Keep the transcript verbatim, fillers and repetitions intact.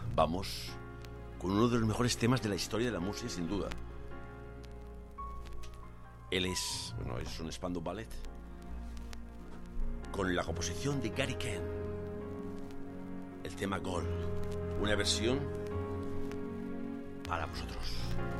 vamos con uno de los mejores temas de la historia de la música, sin duda. Él es, bueno, es un Spandau Ballet con la composición de Gary Kent. El tema Gold, una versión para vosotros.